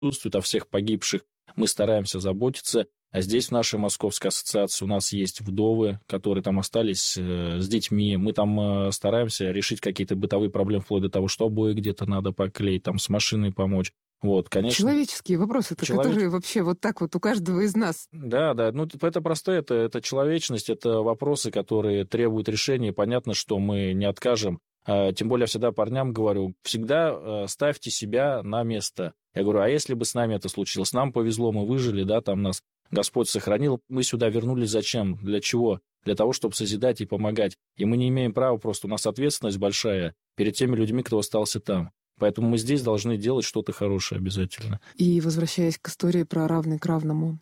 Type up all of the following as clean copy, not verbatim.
о всех погибших мы стараемся заботиться. А здесь, в нашей Московской ассоциации, у нас есть вдовы, которые там остались с детьми. Мы там стараемся решить какие-то бытовые проблемы, вплоть до того, что обои где-то надо поклеить, там с машиной помочь. Вот, конечно. Человеческие вопросы-то, которые вообще вот так вот у каждого из нас. Да, ну это простое, это человечность, это вопросы, которые требуют решения. Понятно, что мы не откажем. Тем более я всегда парням говорю, всегда ставьте себя на место. Я говорю, а если бы с нами это случилось? Нам повезло, мы выжили, да, там нас Господь сохранил. Мы сюда вернулись зачем? Для чего? Для того, чтобы созидать и помогать. И мы не имеем права, просто у нас ответственность большая перед теми людьми, кто остался там. Поэтому мы здесь должны делать что-то хорошее обязательно. И возвращаясь к истории про равный к равному,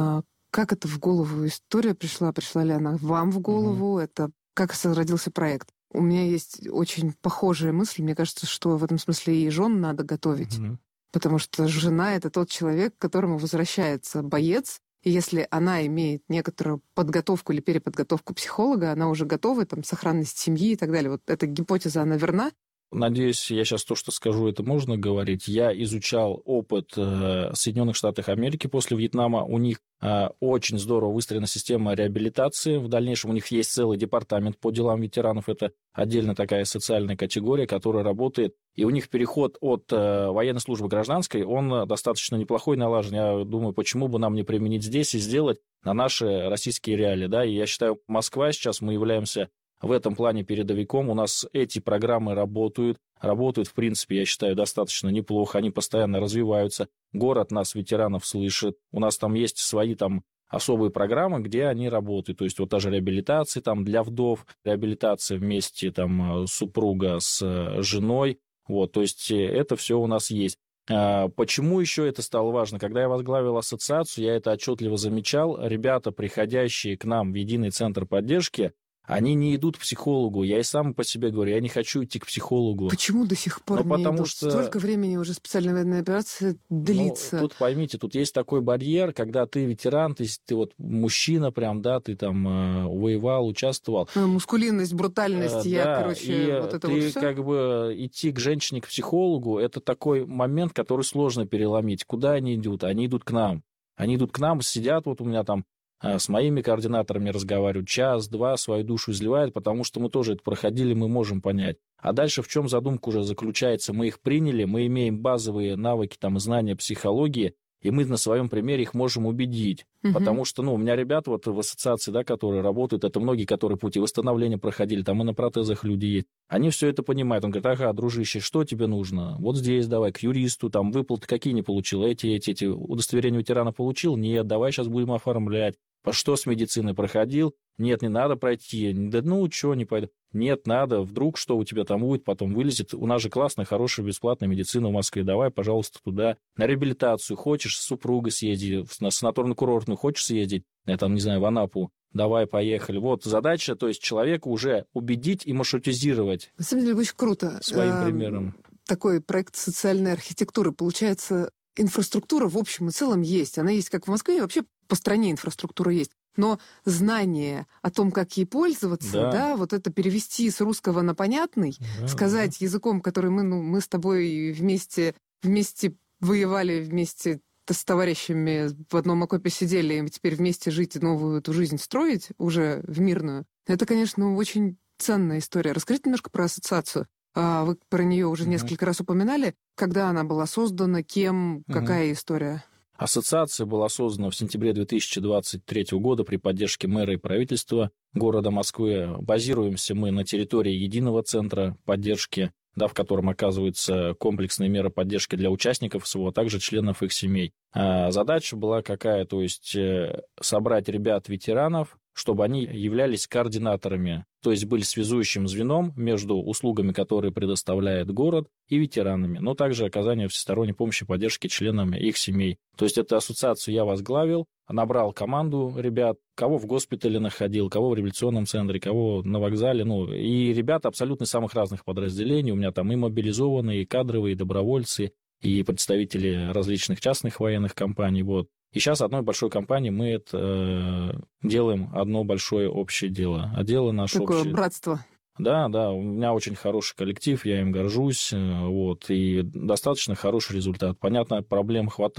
как это в голову история пришла? Пришла ли она вам в голову? Это как родился проект? У меня есть очень похожая мысль. Мне кажется, что в этом смысле и жен надо готовить. Потому что жена — это тот человек, к которому возвращается боец. И если она имеет некоторую подготовку или переподготовку психолога, она уже готова, там, сохранность семьи и так далее. Вот эта гипотеза, она верна? Надеюсь, я сейчас то, что скажу, это можно говорить. Я изучал опыт Соединенных Штатов Америки после Вьетнама. У них очень здорово выстроена система реабилитации. В дальнейшем у них есть целый департамент по делам ветеранов. Это отдельно такая социальная категория, которая работает. И у них переход от военной службы к гражданской, он достаточно неплохой, налажен. Я думаю, почему бы нам не применить здесь и сделать на наши российские реалии. Да? И я считаю, Москва сейчас, мы являемся в этом плане передовиком. У нас эти программы работают, в принципе, я считаю, достаточно неплохо, они постоянно развиваются. Город нас, ветеранов, слышит. У нас там есть свои там особые программы, где они работают. То есть вот та же реабилитация там для вдов, реабилитация вместе там супруга с женой. Вот, то есть это все у нас есть. Почему еще это стало важно? Когда я возглавил ассоциацию, я это отчетливо замечал. Ребята, приходящие к нам в единый центр поддержки, они не идут к психологу. Я и сам по себе говорю, я не хочу идти к психологу. Почему до сих пор не идут? Что... Столько времени уже специальная военная операция длится. Тут поймите, тут есть такой барьер, когда ты ветеран, ты вот мужчина прям, да, ты там воевал, участвовал. Мускулинность, брутальность, и вот это ты вот все. как бы идти к женщине, к психологу, это такой момент, который сложно переломить. Куда они идут? Они идут к нам. Они идут к нам, сидят, вот у меня там с моими координаторами разговаривают, час-два свою душу изливают, потому что мы тоже это проходили, мы можем понять. А дальше в чем задумка уже заключается? Мы их приняли, мы имеем базовые навыки, там, знания психологии, и мы на своем примере их можем убедить. Потому что, у меня ребята вот в ассоциации, да, которые работают, это многие, которые пути восстановления проходили, там и на протезах люди есть. Они все это понимают. Он говорит, ага, дружище, что тебе нужно? Вот здесь давай, к юристу, там, выплаты какие не получил, эти удостоверения ветерана получил? Нет, давай сейчас будем оформлять. По что с медициной проходил? Нет, не надо пройти. Да что, не пойду. Нет, надо. Вдруг что у тебя там будет, потом вылезет. У нас же классная, хорошая, бесплатная медицина в Москве. Давай, пожалуйста, туда. На реабилитацию. Хочешь с супругой съезди, на санаторно-курортную хочешь съездить, там, не знаю, в Анапу. Давай, поехали. Вот задача, то есть человека уже убедить и маршрутизировать. На самом деле очень круто. Своим примером. Такой проект социальной архитектуры. Получается, инфраструктура в общем и целом есть. Она есть как в Москве, и вообще по стране инфраструктура есть. Но знание о том, как ей пользоваться, вот это перевести с русского на понятный, сказать языком, который мы с тобой вместе воевали, вместе с товарищами в одном окопе сидели, и теперь вместе жить и новую эту жизнь строить уже в мирную. Это, конечно, очень ценная история. Расскажите немножко про ассоциацию. Вы про нее уже несколько раз упоминали. Когда она была создана, кем, какая история? Ассоциация была создана в сентябре 2023 года при поддержке мэра и правительства города Москвы. Базируемся мы на территории единого центра поддержки, в котором оказываются комплексные меры поддержки для участников СВО, а также членов их семей. Задача была какая? То есть собрать ребят-ветеранов, чтобы они являлись координаторами, то есть были связующим звеном между услугами, которые предоставляет город, и ветеранами, но также оказание всесторонней помощи и поддержки членам их семей. То есть эту ассоциацию я возглавил, набрал команду ребят, кого в госпитале находил, кого в реабилитационном центре, кого на вокзале, и ребята абсолютно из самых разных подразделений. У меня там и мобилизованные, и кадровые, и добровольцы, и представители различных частных военных компаний, И сейчас одной большой компанией мы это делаем одно большое общее дело. А дело наше такое общее. Братство. Да, у меня очень хороший коллектив, я им горжусь, вот, и достаточно хороший результат. Понятно, проблем хватает.